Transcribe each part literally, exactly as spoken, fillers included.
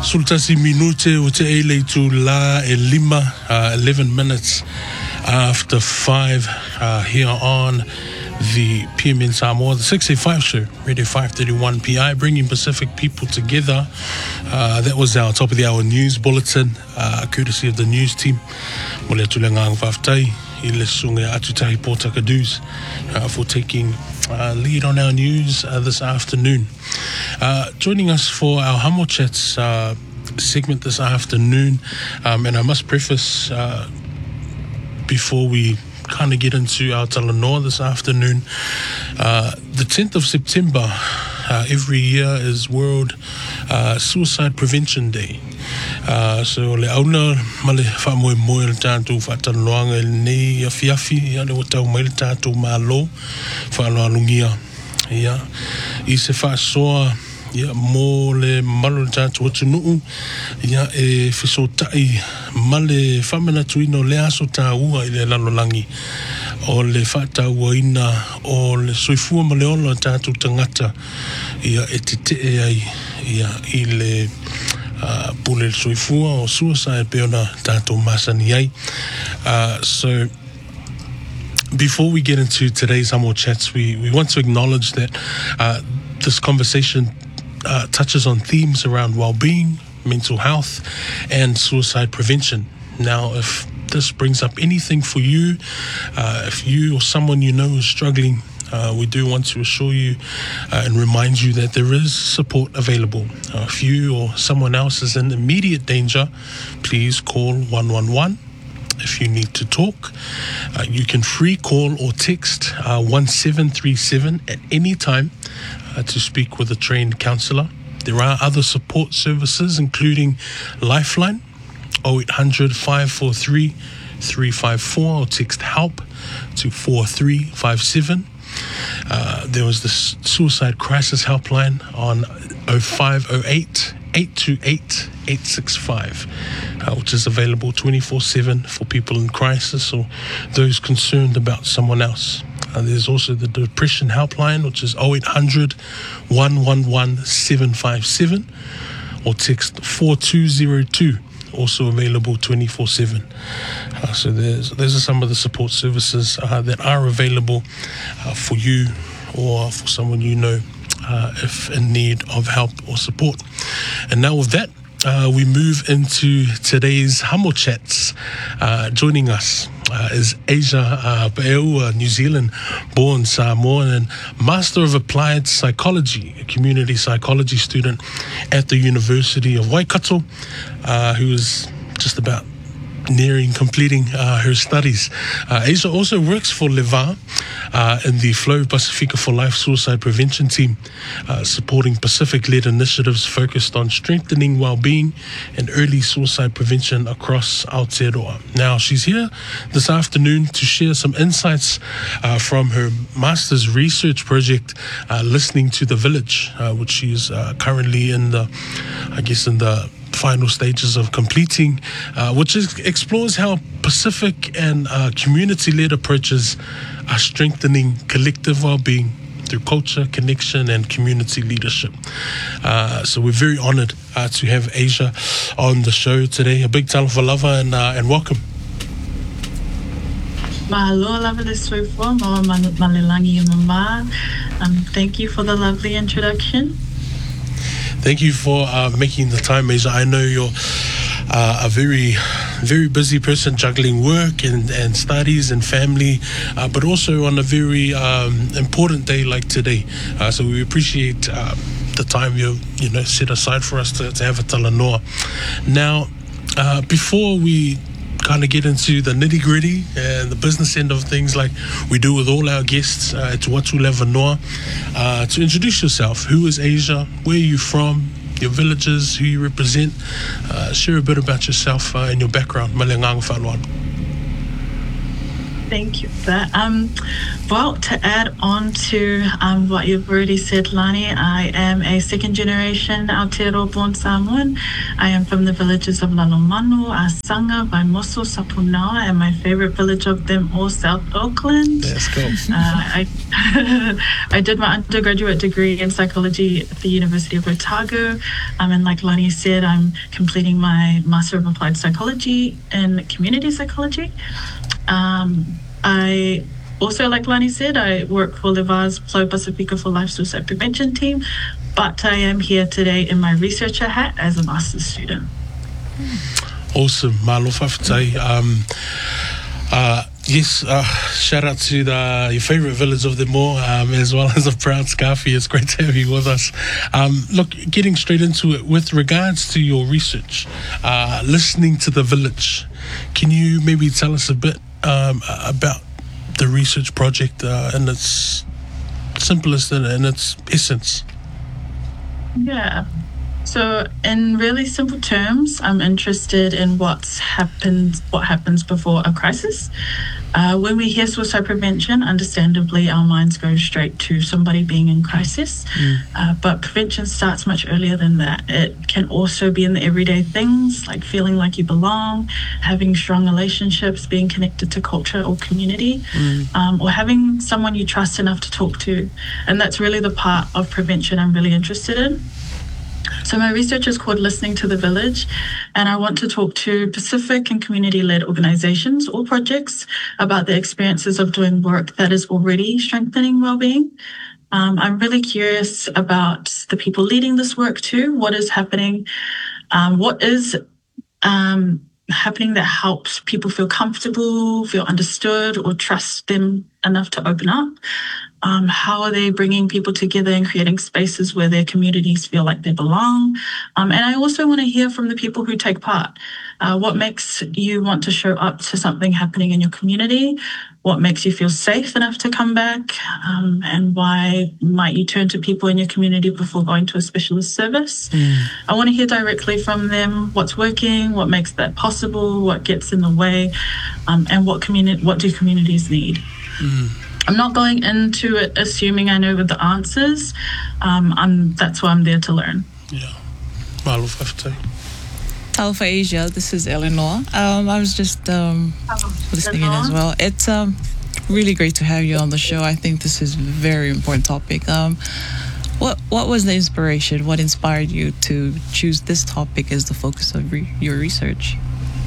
Sultasi minute o te eile tu la e lima, uh, eleven minutes after five uh, here on the P M in Samoa, the six eighty-five show, Radio five thirty-one P I, bringing Pacific people together. Uh, that was our top of the hour news bulletin, uh, courtesy of the news team. Mole tulengang whaftai, ile sunga atutahi portakadus uh, for taking uh, lead on our news uh, this afternoon. Uh, joining us for our Hamo Chats uh, segment this afternoon, um, and I must preface uh, before we kind of get into our talanoa this afternoon, uh, the tenth of September uh, every year is World uh, Suicide Prevention Day. Uh, so le auna male fa moe moe le tātou whatalanoanga nei a fiafi ia le watau mai le tātou malo whaalongia ia i se whaasoa ia mō le malo le tātou atunuu ia e whisotai male whamena tuino le aso tā ua i le lalolangi o le whātaua ina o le soifua ma le ola tātou tangata ia e te te e ai ia i le Uh, pule soifua o suicide peona tātou masani ai. Uh, so before we get into today's Hamo Chats, we, we want to acknowledge that uh, this conversation uh, touches on themes around well-being, mental health, and suicide prevention. Now, if this brings up anything for you, uh, if you or someone you know is struggling, Uh, we do want to assure you uh, and remind you that there is support available. Uh, if you or someone else is in immediate danger, please call one one one. If you need to talk, uh, you can free call or text uh, one seven three seven at any time uh, to speak with a trained counsellor. There are other support services, including Lifeline, oh eight hundred, five four three, three five four, or text HELP to four three five seven. Uh, there was the Suicide Crisis Helpline on oh five oh eight, eight two eight, eight six five, uh, which is available twenty-four seven for people in crisis or those concerned about someone else. Uh, there's also the Depression Helpline, which is oh eight hundred, one one one, seven five seven, or text four two zero two. Also available twenty-four seven. Uh, so there's those are some of the support services uh, that are available uh, for you or for someone you know uh, if in need of help or support. And now with that, uh, we move into today's Hamo Chats. Uh, joining us uh, is Asia uh, Paeu, a New Zealand-born Samoan and Master of Applied Psychology, a community psychology student at the University of Waikato, uh, who is just about nearing completing uh, her studies. Uh, Asia also works for Leva uh, in the Flow Pacifica for Life suicide prevention team, uh, supporting Pacific-led initiatives focused on strengthening well-being and early suicide prevention across Aotearoa. Now, she's here this afternoon to share some insights uh, from her master's research project, uh, Listening to the Village, uh, which she is uh, currently in the, I guess, in the final stages of completing, uh, which is, explores how Pacific and uh, community-led approaches are strengthening collective well-being through culture, connection, and community leadership. Uh, so we're very honoured uh, to have Asia on the show today. A big talofa lava and, uh, and welcome. Mahalo lava le soifua, mawa malelangi mama. Um, thank you for the lovely introduction. Thank you for uh, making the time, Asia. I know you're uh, a very, very busy person juggling work and, and studies and family, uh, but also on a very um, important day like today. Uh, so we appreciate uh, the time you you know set aside for us to, to have a talanoa. Now, uh, before we kind of get into the nitty-gritty and the business end of things like we do with all our guests uh, at Watu Levanoa, uh, to introduce yourself. Who is Asia? Where are you from? Your villages, who you represent? Uh, share a bit about yourself uh, and your background. Thank you for that. Um, well, to add on to um, what you've already said, Lani, I am a second generation Aotearoa born Samoan. I am from the villages of Lalomanu, Asanga, Vaimoso, Sapunawa, and my favorite village of them all, South Auckland. Let's go. Uh, I, I did my undergraduate degree in psychology at the University of Otago. Um, and like Lani said, I'm completing my Master of Applied Psychology in Community Psychology. Um, I also, like Lani said, I work for Leva's Flow Pacifica for Life Suicide Prevention team, but I am here today in my researcher hat as a master's student. Awesome. Malofa Fatai. Um, uh, yes, uh, shout out to the, your favourite village of them all, um, as well as a proud Scarfie. It's great to have you with us. Um, look, getting straight into it, with regards to your research, uh, listening to the village, can you maybe tell us a bit um, about the research project uh, in its simplest and in its essence? Yeah. So, in really simple terms, I'm interested in what's happened, what happens before a crisis. Uh, when we hear suicide prevention, understandably, our minds go straight to somebody being in crisis. Mm. Uh, but prevention starts much earlier than that. It can also be in the everyday things, like feeling like you belong, having strong relationships, being connected to culture or community, mm. um, or having someone you trust enough to talk to. And that's really the part of prevention I'm really interested in. So my research is called Listening to the Village, and I want to talk to Pacific and community-led organizations or projects about the experiences of doing work that is already strengthening well-being. Um, I'm really curious about the people leading this work too. What is happening? Um, what is um, happening that helps people feel comfortable, feel understood, or trust them enough to open up? Um, how are they bringing people together and creating spaces where their communities feel like they belong? Um, and I also want to hear from the people who take part. Uh, what makes you want to show up to something happening in your community? What makes you feel safe enough to come back? Um, and why might you turn to people in your community before going to a specialist service? Mm. I want to hear directly from them what's working, what makes that possible, what gets in the way, um, and what communi- what do communities need? Mm. I'm not going into it assuming I know the answers. Um, I'm, that's why I'm there to learn. Yeah. Malofa. Talofa Asia, this is Eleanor. Um, I was just um, listening in as well. It's um, really great to have you on the show. I think this is a very important topic. Um, what what was the inspiration? What inspired you to choose this topic as the focus of re- your research?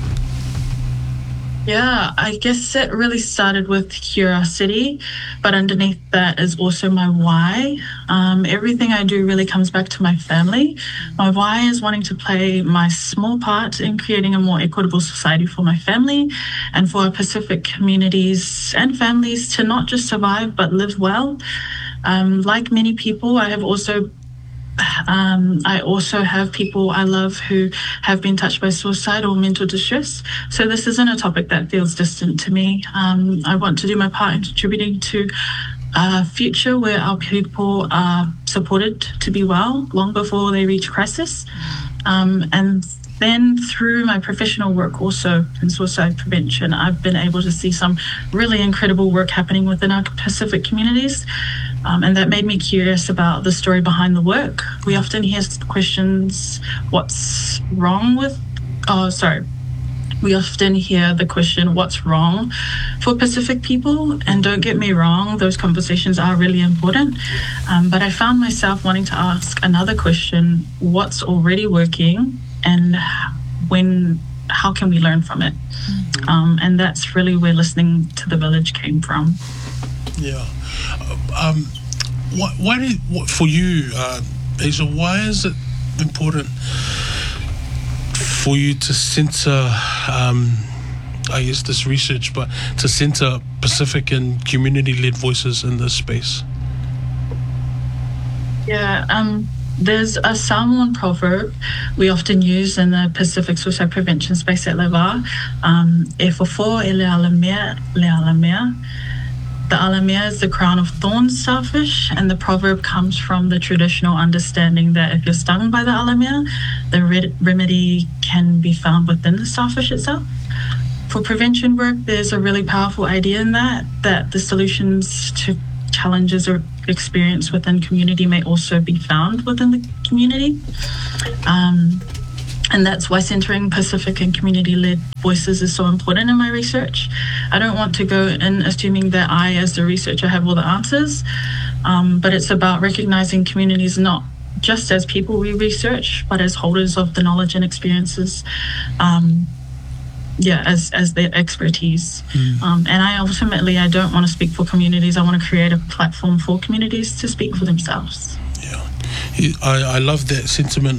Yeah, I guess it really started with curiosity, but underneath that is also my why. Um, everything I do really comes back to my family. My why is wanting to play my small part in creating a more equitable society for my family and for our Pacific communities and families to not just survive, but live well. Um, like many people, I have also Um, I also have people I love who have been touched by suicide or mental distress. So this isn't a topic that feels distant to me. Um, I want to do my part in contributing to a future where our people are supported to be well long before they reach crisis. Um, and then through my professional work also in suicide prevention, I've been able to see some really incredible work happening within our Pacific communities. Um, and that made me curious about the story behind the work. We often hear questions, what's wrong with, oh, sorry. We often hear the question, what's wrong for Pacific people? And don't get me wrong, those conversations are really important. Um, but I found myself wanting to ask another question, what's already working and when, how can we learn from it? Mm-hmm. Um, and that's really where Listening to the Village came from. Yeah. Um, why, why did, what, for you, uh, Asia, why is it important for you to center, um, I guess, this research, but to center Pacific and community-led voices in this space? Yeah, um, there's a Samoan proverb we often use in the Pacific suicide prevention space at Leva. Um, e fofo e le alamea, le alamea. The alamea is the crown of thorns starfish, and the proverb comes from the traditional understanding that if you're stung by the alamea, the re- remedy can be found within the starfish itself. for prevention work, there's a really powerful idea in that, that the solutions to challenges or experience within community may also be found within the community. Um, and that's why centering Pacific and community-led voices is so important in my research. I don't want to go in assuming that I, as the researcher, have all the answers, um, but it's about recognizing communities not just as people we research, but as holders of the knowledge and experiences, um, yeah, as as their expertise. Mm. Um, and I ultimately, I don't want to speak for communities. I want to create a platform for communities to speak for themselves. Yeah, I, I love that sentiment